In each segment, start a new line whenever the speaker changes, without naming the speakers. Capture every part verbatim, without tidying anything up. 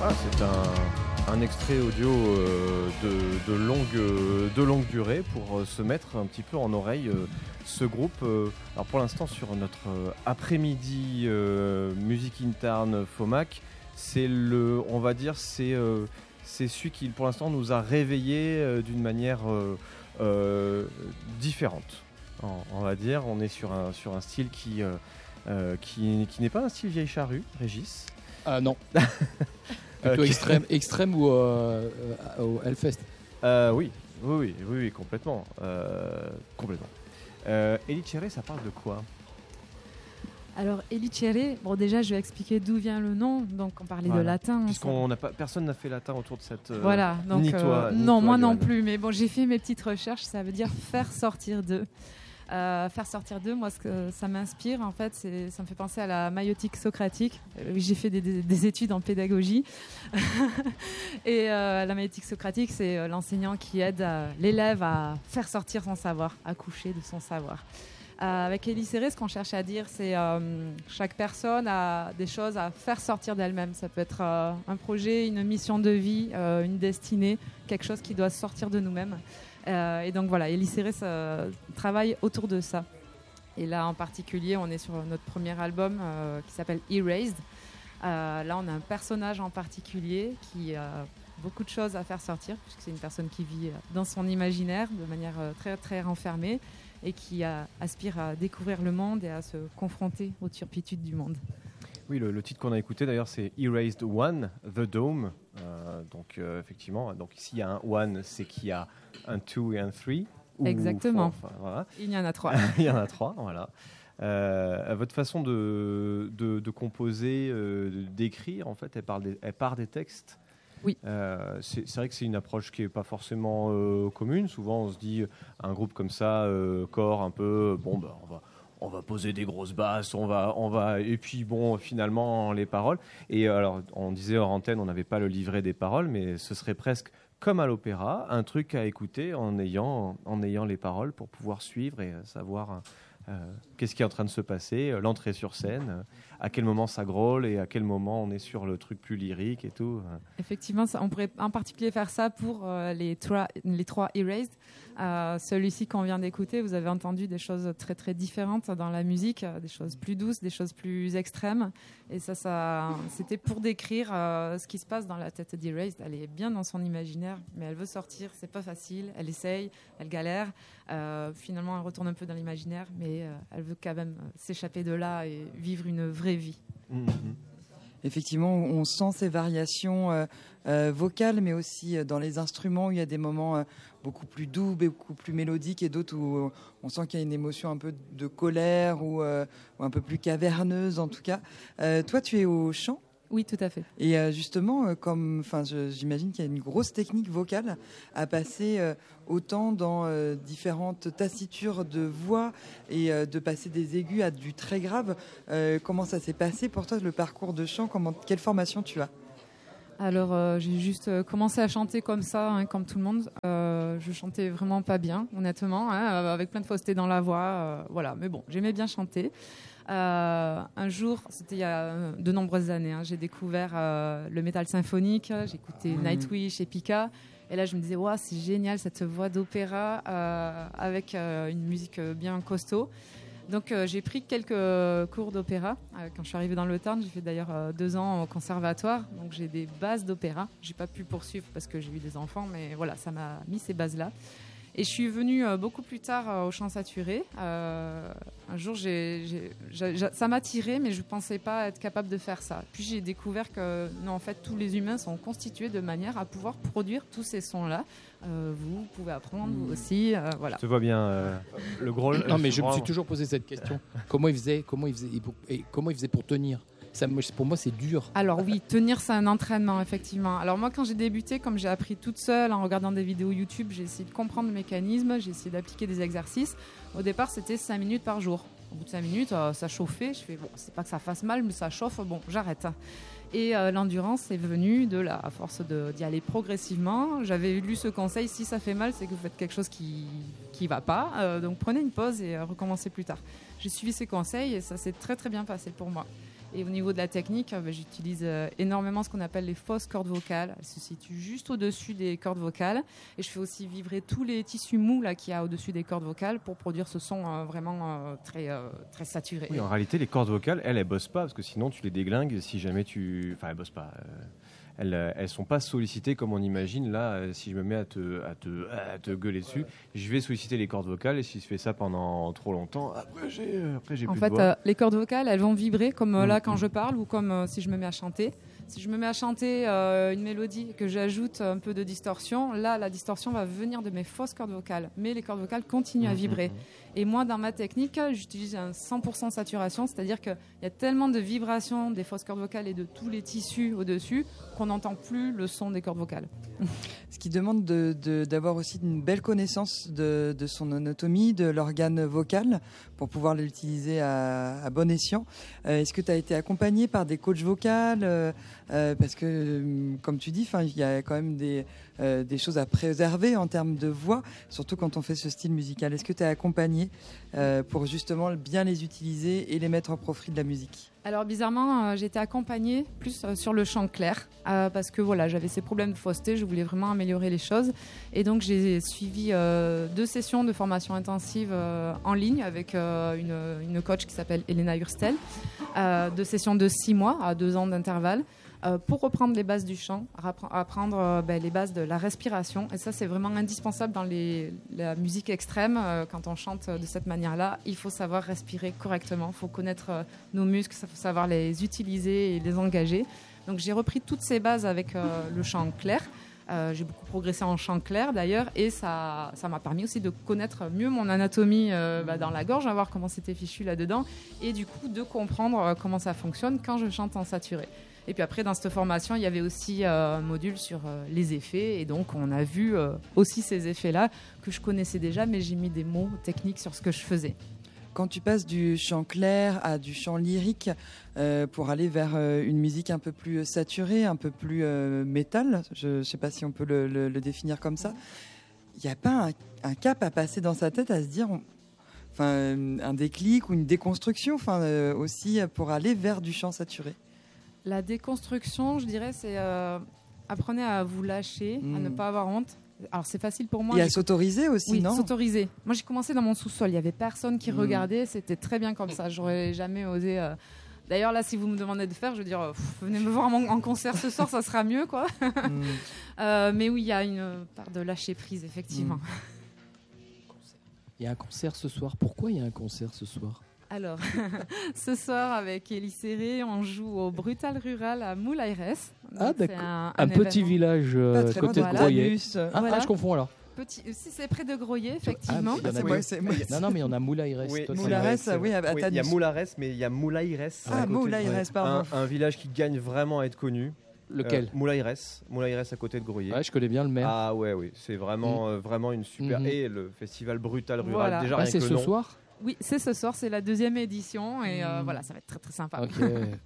Voilà, c'est un, un extrait audio euh, de, de, longue, de longue durée pour euh, se mettre un petit peu en oreille euh, ce groupe. Euh, alors pour l'instant sur notre euh, après-midi euh, Musique Interne FOMAC, c'est le, on va dire, c'est, euh, c'est celui qui pour l'instant nous a réveillés euh, d'une manière euh, euh, différente. On, on va dire, on est sur un, sur un style qui, euh, euh, qui, qui n'est pas un style vieille charrue, Régis.
Ah non. Plutôt
Okay.
extrême, extrême ou euh, euh, au Hellfest.
Euh, oui, oui, oui, oui, oui, complètement, euh, complètement. Euh, Elicere, ça parle de quoi?
Alors Elicere, bon déjà je vais expliquer d'où vient le nom. Donc on parlait
voilà.
de latin.
Puisqu'on n'a pas, personne n'a fait latin autour de cette. Euh,
voilà. Donc
ni toi,
euh,
ni
non,
toi,
moi
Johan.
non plus. Mais bon, j'ai fait mes petites recherches. Ça veut dire faire sortir d'eux. Euh, faire sortir d'eux, moi, ce que ça m'inspire, en fait, c'est, ça me fait penser à la maïotique socratique. Euh, j'ai fait des, des, des études en pédagogie. Et euh, la maïotique socratique, c'est euh, l'enseignant qui aide euh, l'élève à faire sortir son savoir, à coucher de son savoir. Euh, avec Elicere, ce qu'on cherche à dire, c'est euh, chaque personne a des choses à faire sortir d'elle-même. Ça peut être euh, un projet, une mission de vie, euh, une destinée, quelque chose qui doit sortir de nous-mêmes. Euh, et donc voilà, Elicere ça travaille autour de ça. Et là en particulier, on est sur notre premier album euh, qui s'appelle Erased. Euh, là, on a un personnage en particulier qui a beaucoup de choses à faire sortir, puisque c'est une personne qui vit dans son imaginaire de manière très très renfermée et qui a, aspire à découvrir le monde et à se confronter aux turpitudes du monde.
Oui, le, le titre qu'on a écouté d'ailleurs, c'est Erased One, The Dome. Euh, donc euh, effectivement, donc ici il y a un one, c'est qu'il y a un two et un three.
Exactement.
Four, enfin, voilà.
Il y en a trois.
Il y en a trois, voilà. Euh, votre façon de, de, de composer, euh, d'écrire, en fait, elle, parle des, elle part des textes.
Oui.
Euh, c'est, c'est vrai que c'est une approche qui n'est pas forcément euh, commune. Souvent, on se dit, un groupe comme ça, euh, corps un peu, bon, ben, on va... on va poser des grosses basses, on va, on va, et puis bon, finalement, les paroles. Et alors, on disait hors antenne, on n'avait pas le livret des paroles, mais ce serait presque comme à l'opéra, un truc à écouter en ayant, en ayant les paroles pour pouvoir suivre et savoir euh, qu'est-ce qui est en train de se passer, euh, l'entrée sur scène, euh, à quel moment ça grôle et à quel moment on est sur le truc plus lyrique et tout.
Effectivement, ça, on pourrait en particulier faire ça pour euh, les, trois, les trois Erased. Euh, celui-ci qu'on vient d'écouter, vous avez entendu des choses très très différentes dans la musique, euh, des choses plus douces, des choses plus extrêmes. Et ça, ça c'était pour décrire euh, ce qui se passe dans la tête d'Erased. Elle est bien dans son imaginaire, mais elle veut sortir, c'est pas facile. Elle essaye, elle galère. Euh, finalement, elle retourne un peu dans l'imaginaire, mais euh, elle veut quand même s'échapper de là et vivre une vraie vie.
Mmh.
Effectivement, on sent ces variations euh, euh, vocales, mais aussi euh, dans les instruments où il y a des moments euh, beaucoup plus doux, beaucoup plus mélodiques, et d'autres où euh, on sent qu'il y a une émotion un peu de colère ou, euh, ou un peu plus caverneuse en tout cas. Euh, toi, tu es au chant ?
Oui, tout à fait.
Et euh, justement, euh, comme, enfin, je, j'imagine qu'il y a une grosse technique vocale à passer euh, autant dans euh, différentes tassitures de voix et euh, de passer des aigus à du très grave. Euh, comment ça s'est passé pour toi, le parcours de chant? Comment, quelle formation tu as?
Alors, euh, j'ai juste euh, commencé à chanter comme ça, hein, comme tout le monde. Euh, je chantais vraiment pas bien, honnêtement, hein, avec plein de fausseté dans la voix. Euh, voilà, mais bon, j'aimais bien chanter. Euh, un jour, c'était il y a de nombreuses années, hein, j'ai découvert euh, le métal symphonique, j'ai écouté mmh. Nightwish, Epica, et là je me disais, wow, c'est génial cette voix d'opéra euh, avec euh, une musique bien costaud. Donc euh, j'ai pris quelques cours d'opéra euh, quand je suis arrivée dans le Tarn. J'ai fait d'ailleurs euh, deux ans au conservatoire, donc j'ai des bases d'opéra. J'ai pas pu poursuivre parce que j'ai eu des enfants, mais voilà, ça m'a mis ces bases-là. Et je suis venue euh, beaucoup plus tard euh, au chant saturé. Euh, un jour, j'ai, j'ai, j'ai, j'ai, ça m'a tirée, mais je ne pensais pas être capable de faire ça. Puis j'ai découvert que non, en fait, tous les humains sont constitués de manière à pouvoir produire tous ces sons-là. Euh, vous pouvez apprendre, vous aussi. Euh, voilà.
Tu vois bien euh, le gros.
Non, mais je me suis toujours posé cette question. Comment il faisait, comment il faisait, et comment il faisait pour tenir? Ça, pour moi, c'est dur.
Alors oui, tenir, c'est un entraînement, effectivement. Alors moi, quand j'ai débuté, comme j'ai appris toute seule en regardant des vidéos YouTube, j'ai essayé de comprendre le mécanisme, j'ai essayé d'appliquer des exercices. Au départ, c'était cinq minutes par jour. Au bout de cinq minutes, euh, ça chauffait. Je fais, bon, c'est pas que ça fasse mal, mais ça chauffe, bon, j'arrête. Et euh, l'endurance est venue de là, à force de, d'y aller progressivement. J'avais lu ce conseil, si ça fait mal, c'est que vous faites quelque chose qui qui va pas. Euh, donc prenez une pause et euh, recommencez plus tard. J'ai suivi ces conseils et ça s'est très très bien passé pour moi. Et au niveau de la technique, euh, bah, j'utilise euh, énormément ce qu'on appelle les fausses cordes vocales. Elles se situent juste au-dessus des cordes vocales. Et je fais aussi vibrer tous les tissus mous là, qu'il y a au-dessus des cordes vocales pour produire ce son euh, vraiment euh, très, euh, très saturé.
Oui, en réalité, les cordes vocales, elles, elles bossent pas, parce que sinon tu les déglingues si jamais tu... Enfin, elles bossent pas. Euh... Elles ne sont pas sollicitées comme on imagine. Là, si je me mets à te, à te, à te gueuler dessus, je vais solliciter les cordes vocales. Et si je fais ça pendant trop longtemps, après j'ai, après j'ai
en
plus
fait,
de voix.
Euh, les cordes vocales, elles vont vibrer comme euh,
Mmh.
là quand je parle ou comme euh, si je me mets à chanter. Si je me mets à chanter euh, une mélodie et que j'ajoute un peu de distorsion, là, la distorsion va venir de mes fausses cordes vocales. Mais les cordes vocales continuent à vibrer. Et moi, dans ma technique, j'utilise un cent pour cent saturation, c'est-à-dire qu'il y a tellement de vibrations des fausses cordes vocales et de tous les tissus au-dessus qu'on n'entend plus le son des cordes vocales.
Ce qui demande de, de, d'avoir aussi une belle connaissance de, de son anatomie, de l'organe vocal, pour pouvoir l'utiliser à, à bon escient. Euh, est-ce que tu as été accompagné par des coachs vocales euh, euh, Parce que, euh, comme tu dis, il y a quand même des, euh, des choses à préserver en termes de voix, surtout quand on fait ce style musical. Est-ce que tu es accompagné euh, pour justement bien les utiliser et les mettre au profit de la musique ?
Alors bizarrement, euh, j'ai été accompagnée plus euh, sur le chant clair euh, parce que voilà, j'avais ces problèmes de fausseté, je voulais vraiment améliorer les choses et donc j'ai suivi euh, deux sessions de formation intensive euh, en ligne avec euh, une, une coach qui s'appelle Elena Hurstel, euh, deux sessions de six mois à deux ans d'intervalle. Euh, pour reprendre les bases du chant, rappre- apprendre euh, ben, les bases de la respiration. Et ça, c'est vraiment indispensable dans les, la musique extrême. Euh, quand on chante de cette manière-là, il faut savoir respirer correctement. Il faut connaître euh, nos muscles, il faut savoir les utiliser et les engager. Donc j'ai repris toutes ces bases avec euh, le chant clair. Euh, j'ai beaucoup progressé en chant clair d'ailleurs et ça, ça m'a permis aussi de connaître mieux mon anatomie euh, bah, dans la gorge, à voir comment c'était fichu là-dedans et du coup de comprendre euh, comment ça fonctionne quand je chante en saturé. Et puis après, dans cette formation, il y avait aussi euh, un module sur euh, les effets. Et donc, on a vu euh, aussi ces effets-là que je connaissais déjà, mais j'ai mis des mots techniques sur ce que je faisais.
Quand tu passes du chant clair à du chant lyrique euh, pour aller vers euh, une musique un peu plus saturée, un peu plus euh, métal, je ne sais pas si on peut le, le, le définir comme ça, il n'y a pas un, un cap à passer dans sa tête à se dire... On... Enfin, un déclic ou une déconstruction enfin, euh, aussi pour aller vers du chant saturé.
La déconstruction, je dirais, c'est euh, apprenez à vous lâcher, mmh. à ne pas avoir honte. Alors c'est facile pour moi.
Et à s'autoriser aussi,
oui,
non ?
s'autoriser. Moi j'ai commencé dans mon sous-sol, il n'y avait personne qui mmh. regardait, c'était très bien comme ça. J'aurais jamais osé. Euh... D'ailleurs là, si vous me demandez de faire, je veux dire, pff, venez me voir en, en concert ce soir, ça sera mieux, quoi. mmh. euh, mais oui, il y a une part de lâcher prise, effectivement.
Mmh. Il y a un concert ce soir. Pourquoi il y a un concert ce soir ?
Alors, ce soir, avec Élie Serré, on joue au Brutal Rural à Moulaires.
Ah, d'accord. Un, un, un petit village euh, côté de Groyer. Ah,
voilà.
ah, je confonds alors.
Petit, si c'est près de Groyer, effectivement.
Ah, c'est ouais, c'est, moi, non, non, mais on a Moulaires.
Oui, Moulaires, oui, à
oui, il y a Moulaires, mais il y a Moulaires.
Ah, Moulaires,
ouais.
pardon.
Un, un village qui gagne vraiment à être connu.
Lequel
euh, Moulaires, Moulaires à côté de Groyer.
Ouais, je connais bien le maire.
Ah ouais, oui, c'est vraiment, mmh. euh, vraiment une super. Mmh. Et le festival Brutal Rural,
voilà.
déjà
ah,
rien
c'est
que
ce
le nom.
soir.
Oui, c'est ce soir, c'est la deuxième édition et mmh. euh, voilà, ça va être très très sympa.
Ok.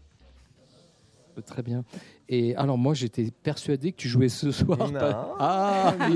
Très bien. Et alors moi, j'étais persuadé que tu jouais ce soir.
Non.
Pas... Ah, mais...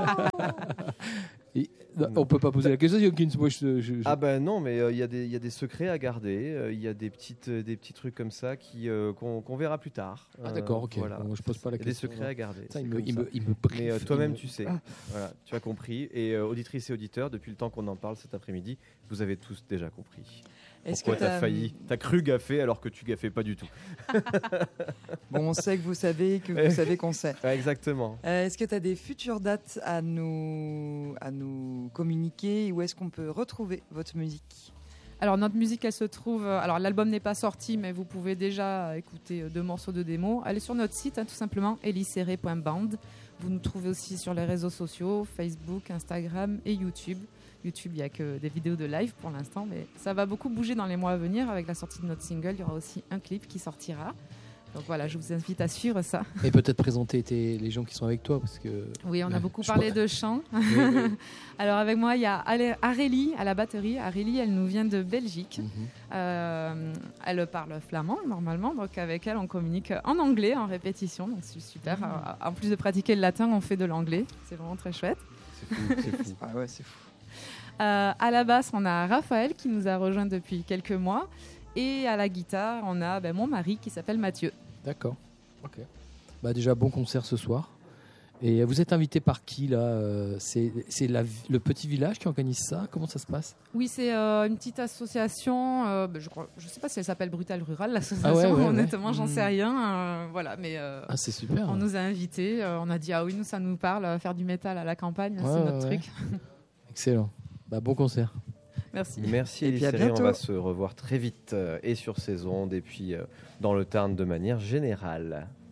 Et, non, on peut pas poser la question. Moi, je, je, je...
Ah ben non, mais il euh, y, y a des secrets à garder. Il euh, y a des petites, euh, des petits trucs comme ça qui euh, qu'on, qu'on verra plus tard.
Ah d'accord, ok.
Voilà.
Bon, je pose pas la
y a
question.
Des secrets à garder.
Ça, il, me, il, me, il me briefe.
Mais euh, toi-même,
me...
tu sais. Ah. Voilà, tu as compris. Et euh, auditrices et auditeurs, depuis le temps qu'on en parle cet après-midi, vous avez tous déjà compris.
Est-ce
Pourquoi
que t'as
t'as failli T'as cru gaffer alors que tu gaffais pas du tout.
Bon, on sait que vous savez que vous savez qu'on sait.
Ouais, exactement.
Euh, est-ce que tu as des futures dates à nous, à nous communiquer ? Où est-ce qu'on peut retrouver votre musique ?
Alors notre musique, elle se trouve. Alors l'album n'est pas sorti, mais vous pouvez déjà écouter deux morceaux de démo. Allez sur notre site, hein, tout simplement, eliseré point band. Vous nous trouvez aussi sur les réseaux sociaux, Facebook, Instagram et YouTube. YouTube, il n'y a que des vidéos de live pour l'instant, mais ça va beaucoup bouger dans les mois à venir. Avec la sortie de notre single, il y aura aussi un clip qui sortira. Donc voilà, je vous invite à suivre ça.
Et peut-être présenter tes, les gens qui sont avec toi, parce que...
Oui, on a
ouais,
beaucoup parlé
crois...
de chant.
Oui, oui.
Alors avec moi, il y a Arélie à la batterie. Arélie, elle nous vient de Belgique. Mm-hmm. Euh, elle parle flamand normalement, donc avec elle, on communique en anglais en répétition. Donc c'est super. Mm-hmm. En plus de pratiquer le latin, on fait de l'anglais. C'est vraiment très chouette.
C'est fou, c'est fou.
Ah ouais, c'est fou.
Euh, à la basse, on a Raphaël qui nous a rejoint depuis quelques mois. Et à la guitare, on a ben, mon mari qui s'appelle Mathieu.
D'accord. Ok. Bah déjà, bon concert ce soir. Et vous êtes invité par qui là euh, C'est, c'est la, le petit village qui organise ça. Comment ça se passe?
Oui, c'est euh, une petite association. Euh, ben, je crois, je sais pas si elle s'appelle Brutal Rural, l'association.
Ah ouais, ouais,
honnêtement,
ouais.
j'en
Mmh.
sais rien. euh, voilà, mais euh,
Ah, c'est super.
on nous a invités. euh, on a dit ah oui, nous ça nous parle. euh, Faire du métal à la campagne,
Ouais,
c'est notre
ouais,
truc.
Excellent. Bah, bon concert.
Merci.
Merci
Et
Élise
puis à
Serré, on
bientôt.
va se revoir très vite euh, et sur ces ondes et puis euh, dans le Tarn de manière générale.